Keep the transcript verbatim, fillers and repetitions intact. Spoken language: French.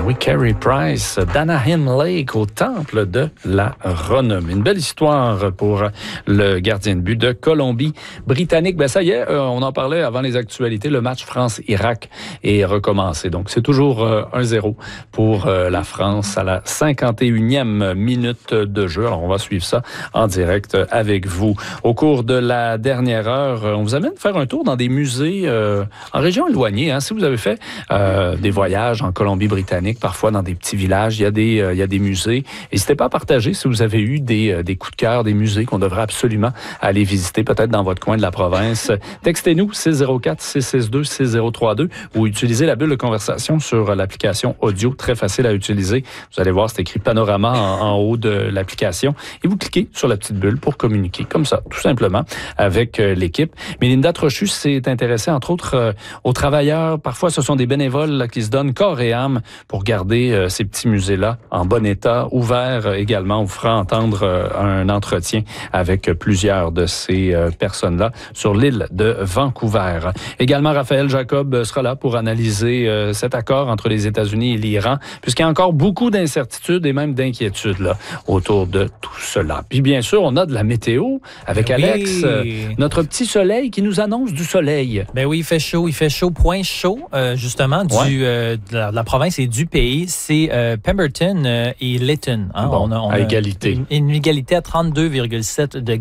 oui, Carey Price d'Anaheim Lake au temple de la renommée. Une belle histoire pour le gardien de but de Colombie-Britannique. Ben ça y est, on en parlait avant les actualités. Le match France-Irak est recommencé. Donc, c'est toujours un zéro pour la France à la cinquante et unième minute de jeu. Alors, on va suivre ça en direct avec vous. Au cours de la dernière heure, on vous amène faire un tour dans des musées euh, en région éloignée. Hein. Si vous avez fait euh, des voyages en Colombie-Britannique, parfois dans des petits villages, il y a des, euh, il y a des musées. N'hésitez pas à partager si vous avez eu des, euh, des coups de cœur, des musées qu'on devrait absolument aller visiter, peut-être dans votre coin de la province. Textez-nous six zéro quatre, six six deux, six zéro trois deux ou utilisez la bulle de conversation sur l'application audio, très facile à utiliser. Vous allez voir, c'est écrit Panorama en, en haut de l'application et vous cliquez sur la petite bulle pour communiquer comme ça, tout simplement, avec euh, l'équipe. Mélinda Trochu s'est intéressée, entre autres, euh, aux travailleurs. Parfois, ce sont des bénévoles là, qui se donnent corps et âme pour garder euh, ces petits musées-là en bon état, ouverts euh, également. On vous fera entendre euh, un entretien avec euh, plusieurs de ces euh, personnes-là sur l'île de Vancouver. Également, Raphaël Jacob sera là pour analyser euh, cet accord entre les États-Unis et l'Iran, puisqu'il y a encore beaucoup d'incertitudes et même d'inquiétudes là, autour de tout cela. Puis bien sûr, on a de la météo avec oui. Alex, euh, notre petit soleil qui nous annonce du soleil. Ben oui, il fait chaud, il fait chaud, point chaud, euh, justement, du, ouais. euh, de, la, de la province et du pays. C'est euh, Pemberton euh, et Lytton. Hein? Bon, on a, on à a égalité. Une, une égalité à trente-deux virgule sept degrés.